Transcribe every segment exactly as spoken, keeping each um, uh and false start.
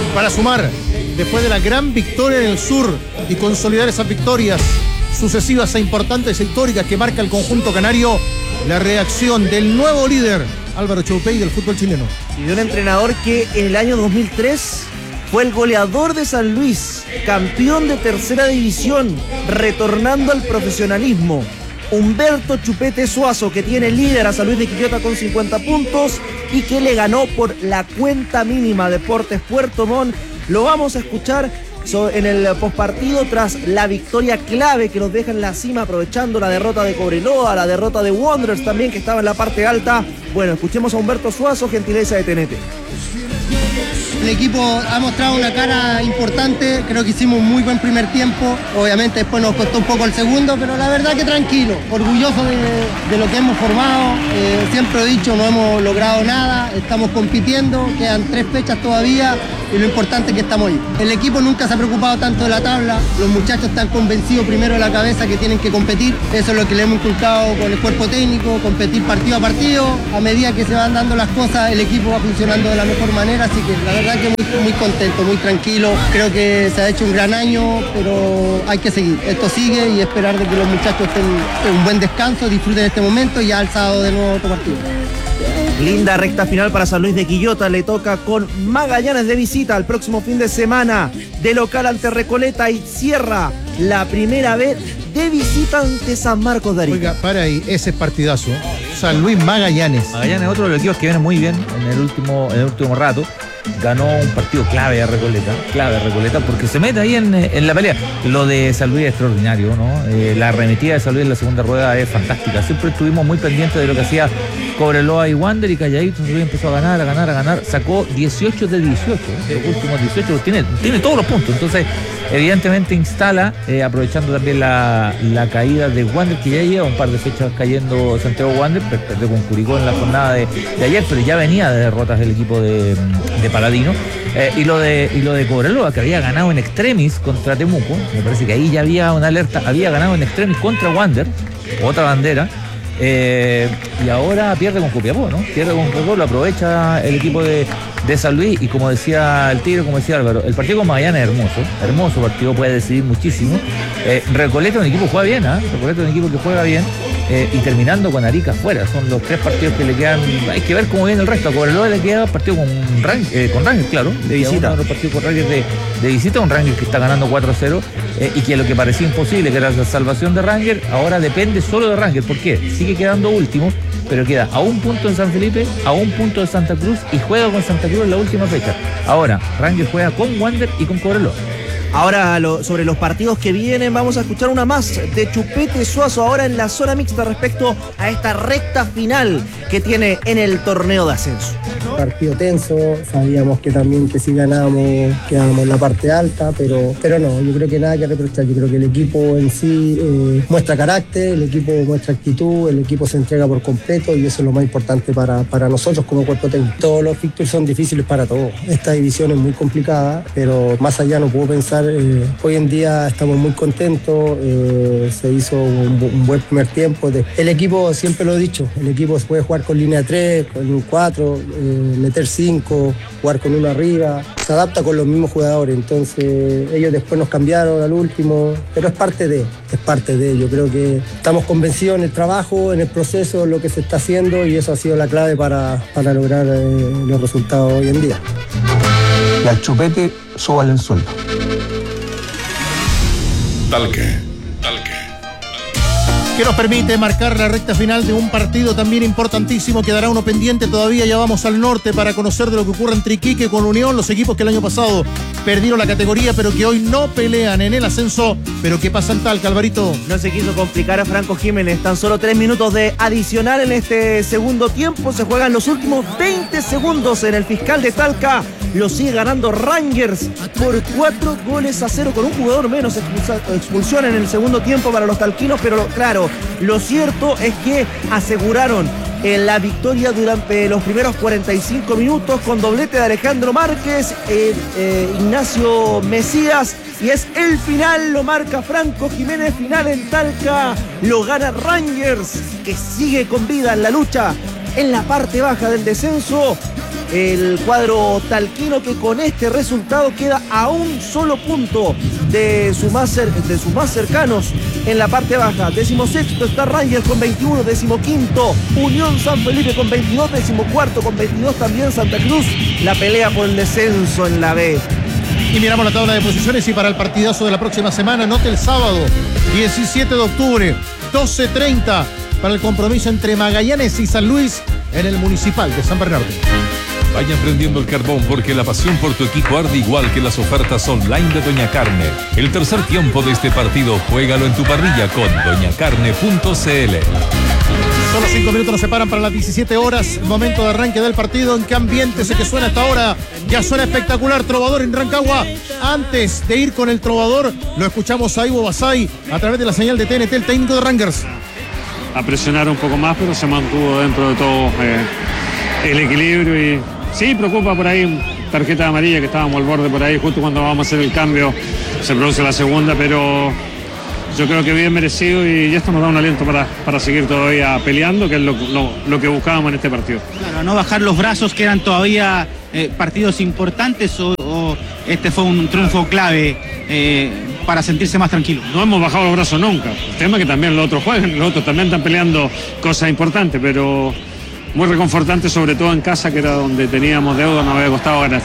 para sumar después de la gran victoria en el sur y consolidar esas victorias sucesivas e importantes e históricas que marca el conjunto canario, la reacción del nuevo líder Álvaro Choupey del fútbol chileno. Y de un entrenador que en el año dos mil tres fue el goleador de San Luis, campeón de tercera división, retornando al profesionalismo. Humberto Chupete Suazo, que tiene líder a San Luis de Quillota con cincuenta puntos y que le ganó por la cuenta mínima a Deportes Puerto Montt. Lo vamos a escuchar en el postpartido tras la victoria clave que nos deja en la cima, aprovechando la derrota de Cobreloa, la derrota de Wanderers también, que estaba en la parte alta. Bueno, escuchemos a Humberto Suazo, gentileza de T N T. El equipo ha mostrado una cara importante, creo que hicimos un muy buen primer tiempo, obviamente después nos costó un poco el segundo, pero la verdad que tranquilo, orgulloso de, de lo que hemos formado, eh, siempre he dicho, no hemos logrado nada, estamos compitiendo, quedan tres fechas todavía y lo importante es que estamos ahí. El equipo nunca se ha preocupado tanto de la tabla, los muchachos están convencidos primero de la cabeza que tienen que competir, eso es lo que le hemos inculcado con el cuerpo técnico, competir partido a partido, a medida que se van dando las cosas el equipo va funcionando de la mejor manera, así que la verdad que muy, muy contento, muy tranquilo, creo que se ha hecho un gran año, pero hay que seguir, esto sigue y esperar de que los muchachos estén en un buen descanso, disfruten este momento y ya el sábado de nuevo otro partido. Linda recta final para San Luis de Quillota, le toca con Magallanes de visita el próximo fin de semana, de local ante Recoleta, y cierra la primera vez de visita ante San Marcos de Arica. Oiga, para ahí, ese partidazo, San Luis Magallanes. Magallanes es otro de los equipos que viene muy bien en el último, en el último rato. Ganó un partido clave a Recoleta, clave a Recoleta, porque se mete ahí en, en la pelea. Lo de San Luis es extraordinario, ¿no? Eh, la arremetida de San Luis en la segunda rueda es fantástica. Siempre estuvimos muy pendientes de lo que hacía Cobreloa y Wander, y calladito San Luis empezó a ganar, a ganar, a ganar. Sacó dieciocho de dieciocho, ¿eh? Los últimos dieciocho, tiene, tiene todos los puntos. Entonces, evidentemente instala, eh, aprovechando también la, la caída de Wander, que ya lleva un par de fechas cayendo Santiago Wander, perdió con Curicó en la jornada de, de ayer, pero ya venía de derrotas del equipo de, de Paladino. Eh, y lo de y lo de Cobreloa, que había ganado en extremis contra Temuco, me parece que ahí ya había una alerta, había ganado en extremis contra Wander, otra bandera, eh, y ahora pierde con Copiapó, ¿no? Pierde con Copiapó, lo aprovecha el equipo de, de San Luis, y como decía el Tigre, como decía Álvaro, el partido con Magallanes es hermoso, hermoso partido, puede decidir muchísimo. Eh, Recoleta es un equipo que juega bien, ¿eh? Recoleta es un equipo que juega bien. Eh, y terminando con Arica afuera, son los tres partidos que le quedan. Hay que ver cómo viene el resto. A Cobreloa le queda partido con Rangers, eh, con Rangers, claro, de visita. Uno de los partidos con Rangers de, de visita, un Rangers que está ganando cuatro a cero, eh, y que lo que parecía imposible, que era la salvación de Rangers, ahora depende solo de Rangers. ¿Por qué? Sigue quedando último, pero queda a un punto en San Felipe, a un punto de Santa Cruz, y juega con Santa Cruz en la última fecha. Ahora, Rangers juega con Wander y con Cobreloa. Ahora lo, sobre los partidos que vienen, vamos a escuchar una más de Chupete Suazo ahora en la zona mixta respecto a esta recta final que tiene en el torneo de ascenso. Partido tenso, sabíamos que también que si ganábamos quedábamos en la parte alta, pero, pero no, yo creo que nada que reprochar, yo creo que el equipo en sí eh, muestra carácter, el equipo muestra actitud, el equipo se entrega por completo y eso es lo más importante para, para nosotros como cuerpo técnico. Todos los fixtures son difíciles para todos, esta división es muy complicada, pero más allá no puedo pensar. Eh, hoy en día estamos muy contentos, eh, se hizo un, un buen primer tiempo. El equipo, siempre lo he dicho, el equipo se puede jugar con línea tres, con cuatro, eh, meter cinco, jugar con uno arriba, se adapta con los mismos jugadores, entonces ellos después nos cambiaron al último, pero es parte de, es parte de, yo creo que estamos convencidos en el trabajo, en el proceso, en lo que se está haciendo y eso ha sido la clave para, para lograr eh, los resultados hoy en día. Y al Chupete, súbale el sueldo. Talque, Talque. Que nos permite marcar la recta final de un partido también importantísimo. Quedará uno pendiente todavía. Ya vamos al norte para conocer de lo que ocurre entre Iquique con Unión, los equipos que el año pasado perdieron la categoría, pero que hoy no pelean en el ascenso. Pero ¿qué pasa en Talca, Alvarito? No se quiso complicar a Franco Jiménez. Tan solo tres minutos de adicional en este segundo tiempo. Se juegan los últimos veinte segundos en el Fiscal de Talca. Lo sigue ganando Rangers por cuatro goles a cero con un jugador menos. Expulsión en el segundo tiempo para los talquinos, pero claro, lo cierto es que aseguraron en la victoria durante los primeros cuarenta y cinco minutos con doblete de Alejandro Márquez, eh, eh, Ignacio Mesías, y es el final, lo marca Franco Jiménez, final en Talca, lo gana Rangers, que sigue con vida en la lucha en la parte baja del descenso. el cuadro talquino, que con este resultado queda a un solo punto de, su más cer- de sus más cercanos en la parte baja. Decimosexto está Rangers con veintiuno, decimoquinto Unión San Felipe con veintidós, decimocuarto con veintidós también Santa Cruz. La pelea por el descenso en la B. Y miramos la tabla de posiciones y para el partidazo de la próxima semana, anote el sábado, diecisiete de octubre, doce treinta, para el compromiso entre Magallanes y San Luis en el Municipal de San Bernardo. Vayan prendiendo el carbón porque la pasión por tu equipo arde igual que las ofertas online de Doña Carne. El tercer tiempo de este partido, juégalo en tu parrilla con doña carne punto c l. Solo cinco minutos nos separan para las diecisiete horas, momento de arranque del partido. ¿En qué ambiente se que suena hasta ahora? Ya suena espectacular, Trovador en Rancagua. Antes de ir con el Trovador, lo escuchamos a Ivo Basay a través de la señal de T N T, el técnico de Rangers. A presionar un poco más, pero se mantuvo dentro de todo eh, el equilibrio y sí, preocupa por ahí, tarjeta amarilla que estábamos al borde por ahí, justo cuando vamos a hacer el cambio se produce la segunda, pero yo creo que bien merecido y esto nos da un aliento para, para seguir todavía peleando, que es lo, lo, lo que buscábamos en este partido. Claro, no bajar los brazos, que eran todavía eh, partidos importantes, o, o este fue un triunfo clave eh, para sentirse más tranquilo. No hemos bajado los brazos nunca, el tema es que también los otros juegan, los otros también están peleando cosas importantes, pero muy reconfortante, sobre todo en casa, que era donde teníamos deuda, nos había costado ganar.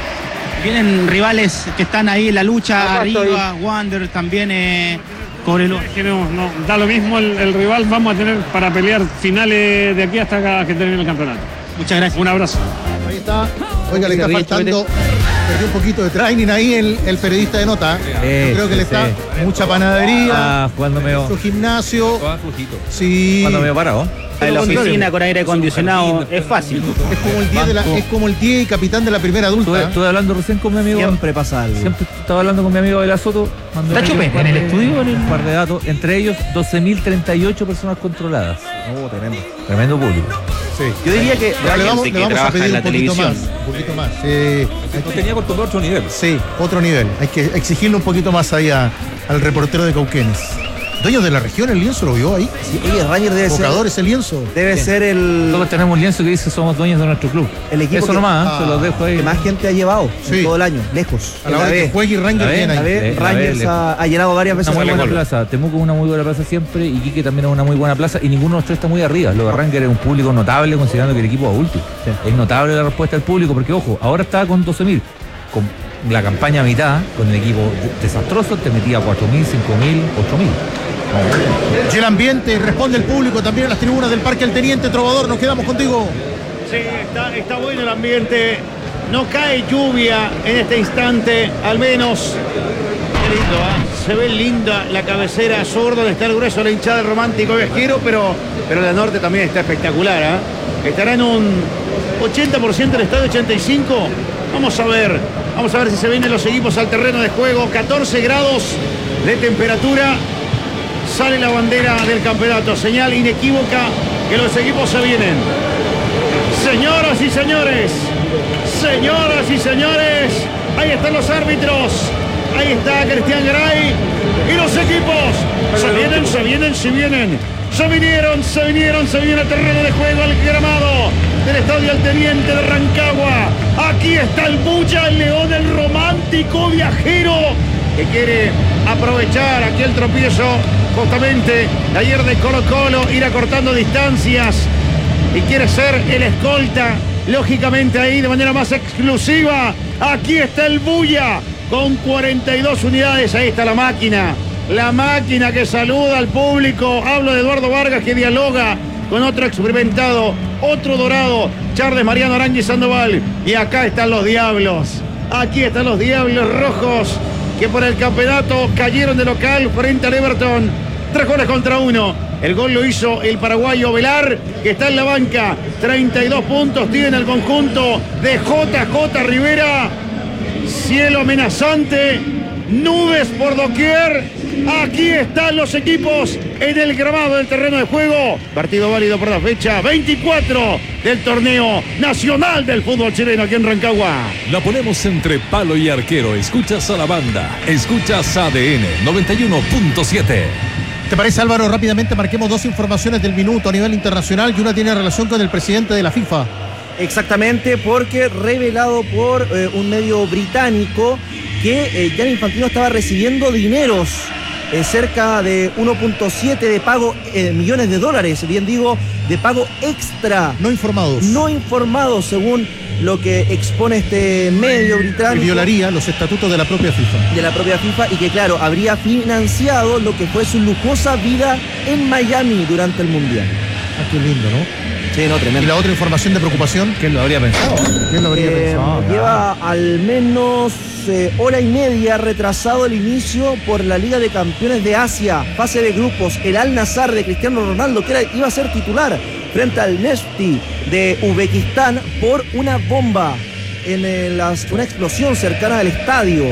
Vienen rivales que están ahí en la lucha, arriba, Wander también, eh, Cobreloa. No, no, da lo mismo el, el rival, vamos a tener para pelear finales de aquí hasta que termine el campeonato. Muchas gracias. Un abrazo. Ahí está. Oiga, le está faltando, perdió un poquito de training ahí el, el periodista de nota. Eh, Yo creo que sí, le está sí. mucha panadería, Ah, jugando medio. su gimnasio. Jugaba flojito. Sí. Jugando medio parado. En la oficina con aire acondicionado es fácil. Es como el diez de la, es como el diez y capitán de la primera Estuve, adulta. estuve hablando recién con mi amigo. Siempre pasa algo. Siempre estaba hablando con mi amigo de la Soto. mandó ¿Está Chupete en el estudio? Un par de datos. Entre ellos, doce mil treinta y ocho personas controladas. Oh, tremendo. Tremendo público. Sí. Yo diría que Pero le vamos, le vamos a trabaja pedir en la un poquito televisión. más. Un poquito más. Eh, No tenía acostumbrado a otro nivel. sí, otro nivel. Hay que exigirle un poquito más ahí a- al reportero de Cauquenes. Dueño de la región, el lienzo lo vio ahí. sí, oye, Ranger debe ser, Bocador ese lienzo. debe ser el, Nosotros tenemos un lienzo que dice somos dueños de nuestro club. el equipo Eso que, nomás, ¿eh? ah, Se los dejo ahí. que más gente ha llevado Sí. en todo el año, lejos. A la En hora la de que B. juegue y Ranger La bien B, La ahí. B, Le- la Rangers B, le- ha, ha llenado varias veces Una muy la buena bola. plaza. Temuco es una muy buena plaza siempre. Iquique también es una muy buena plaza. Y ninguno de los tres está muy arriba. Lo de Ranger es un público notable, considerando que el equipo es adulto. Es notable la respuesta del público, porque ojo, ahora está con doce mil. Con la campaña a mitad, con el equipo desastroso, te metía cuatro mil, cinco mil, ocho mil. Y el ambiente, responde el público también en las tribunas del Parque El Teniente. Trovador, nos quedamos contigo. Sí, está, está bueno el ambiente. No cae lluvia en este instante, al menos. Qué lindo, ¿eh? Se ve linda la cabecera sur donde está el grueso de la hinchada del Romántico Viajero, pero, pero la norte también está espectacular. ¿eh? Estará en un ochenta por ciento el estadio, ochenta y cinco por ciento. Vamos a ver, vamos a ver si se vienen los equipos al terreno de juego. catorce grados de temperatura. Sale la bandera del campeonato, señal inequívoca que los equipos se vienen. Señoras y señores, señoras y señores, ahí están los árbitros, ahí está Cristian Garay y los equipos. Se vienen, se vienen, se vienen. Se vinieron, se vinieron, se viene al terreno de juego, al gramado del Estadio El Teniente de Rancagua. Aquí está el Bulla, el León, el Romántico Viajero, que quiere aprovechar aquí el tropiezo justamente de ayer de Colo Colo, ir acortando distancias y quiere ser el escolta, lógicamente ahí de manera más exclusiva. Aquí está el Bulla con cuarenta y dos unidades, ahí está la máquina, la máquina que saluda al público. Hablo de Eduardo Vargas, que dialoga con otro experimentado, otro dorado, Charles Mariano Arangui Sandoval. Y acá están los Diablos, aquí están los Diablos Rojos, que por el campeonato cayeron de local frente al Everton. Tres goles contra uno. El gol lo hizo el paraguayo Velar, que está en la banca. treinta y dos puntos tiene el conjunto de J J Rivera. Cielo amenazante, nubes por doquier. Aquí están los equipos en el gramado del terreno de juego. Partido válido por la fecha veinticuatro del torneo nacional del fútbol chileno aquí en Rancagua. La ponemos entre palo y arquero. Escuchas a la banda. Escuchas A D N noventa y uno punto siete. ¿Te parece, Álvaro? Rápidamente marquemos dos informaciones del minuto a nivel internacional y una tiene relación con el presidente de la FIFA. Exactamente, porque revelado por eh, un medio británico que eh, Gianni Infantino estaba recibiendo dineros, eh, cerca de uno punto siete de pago, eh, millones de dólares, bien digo, de pago extra. No informados. No informados, según lo que expone este medio británico. Que violaría los estatutos de la propia FIFA. De la propia FIFA y que, claro, habría financiado lo que fue su lujosa vida en Miami durante el Mundial. Ah, qué lindo, ¿no? Sí, no, tremendo. ¿Y la otra información de preocupación? ¿Quién lo habría pensado? ¿Quién lo habría Eh, pensado? lleva al menos eh, hora y media retrasado el inicio por la Liga de Campeones de Asia, fase de grupos. El Al-Nassr de Cristiano Ronaldo, que era, iba a ser titular frente al Nefti de Uzbekistán por una bomba en eh, las, una explosión cercana al estadio.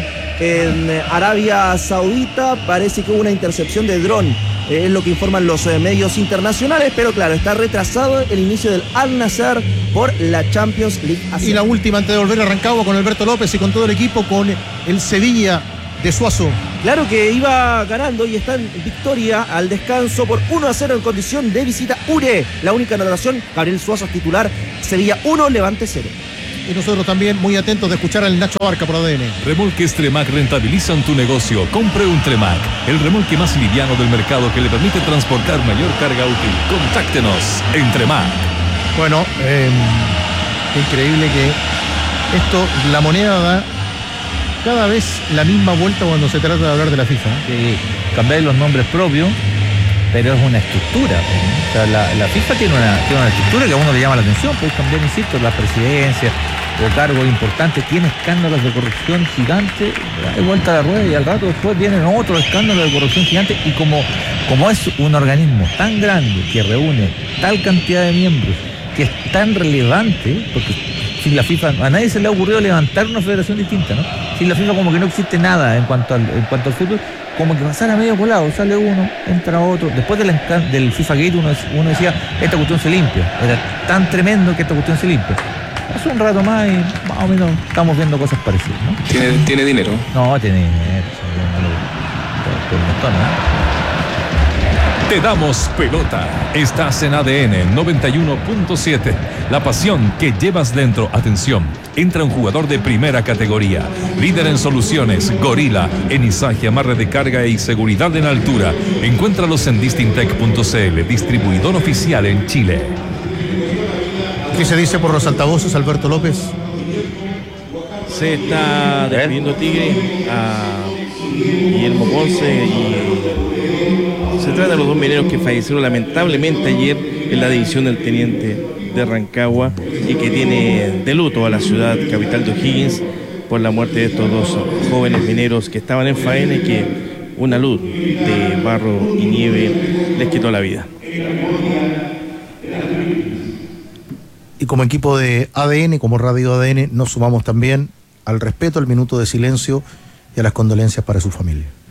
En eh, Arabia Saudita parece que hubo una intercepción de dron. Es lo que informan los eh, medios internacionales, pero claro, está retrasado el inicio del Al-Nassr por la Champions League Asia. Y la última antes de volver a Rancagua con Alberto López y con todo el equipo, con el Sevilla de Suazo. Claro que iba ganando y está en victoria al descanso por uno a cero en condición de visita. Ure, la única anotación, Gabriel Suazo es titular, Sevilla uno, Levante cero. Y nosotros también muy atentos de escuchar al Nacho Barca por A D N. Remolques Tremac rentabilizan tu negocio. Compre un Tremac, el remolque más liviano del mercado que le permite transportar mayor carga útil. Contáctenos en Tremac. Bueno, eh, increíble que esto, la moneda da cada vez la misma vuelta cuando se trata de hablar de la FIFA. Sí, cambiar los nombres propios, pero es una estructura. ¿no? O sea, la, la FIFA tiene una, tiene una estructura que a uno le llama la atención. Puedes cambiar, insisto, la presidencia o cargos importantes. Tiene escándalos de corrupción gigantes. Hay vuelta a la rueda y al rato después vienen otros escándalos de corrupción gigante. Y como, como es un organismo tan grande que reúne tal cantidad de miembros, que es tan relevante, porque sin la FIFA a nadie se le ha ocurrido levantar una federación distinta, ¿no? Sin la FIFA como que no existe nada en cuanto al, en cuanto al fútbol. Como que pasara medio colado, sale uno, entra otro. Después del, del FIFA Gate uno, uno decía, esta cuestión se limpia. Era tan tremendo que esta cuestión se limpia. Hace un rato más y más o menos estamos viendo cosas parecidas, ¿no? ¿Tiene, ¿tiene dinero? No, tiene dinero. Por un montón, ¿no? Te damos pelota. Estás en A D N noventa y uno punto siete. La pasión que llevas dentro. Atención, entra un jugador de primera categoría. Líder en soluciones, Gorila, enizaje, amarre de carga y seguridad en altura. Encuéntralos en distintec punto c l, distribuidor oficial en Chile. ¿Qué se dice por los altavoces, Alberto López? Se está despidiendo Tigre a Guillermo Ponce y se trata de los dos mineros que fallecieron lamentablemente ayer en la división del Teniente de Rancagua y que tiene de luto a la ciudad capital de O'Higgins por la muerte de estos dos jóvenes mineros que estaban en faena y que una luz de barro y nieve les quitó la vida. Y como equipo de A D N, como Radio A D N, nos sumamos también al respeto, al minuto de silencio y a las condolencias para su familia.